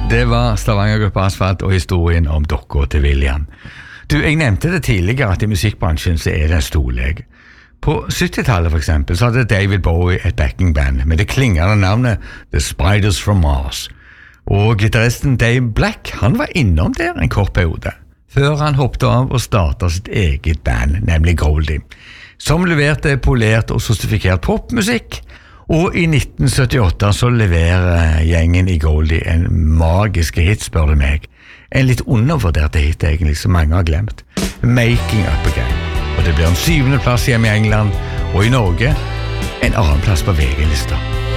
Det var Stavanger-gruppa Asfalt og historien om dokka til William. Du, jeg nevnte det tidligere at i musikkbransjen så det en storleg. På 70-tallet for eksempel så hadde David Bowie et backingband med det klingende navnet The Spiders from Mars. Og gitaristen Dave Black, han var innom der en kort periode, før han hoppet av og startet sitt eget band, nemlig Goldie, som leverte polert og sostifikert popmusikk. Og i 1978 så leverer gjengen i Goldie en magisk hit, spør du meg. En litt undervurderte hit egentlig, som mange har glemt. Making Up Again. Og det blir en 7. plass hjemme i England, og i Norge en 2. plass på VG-lista.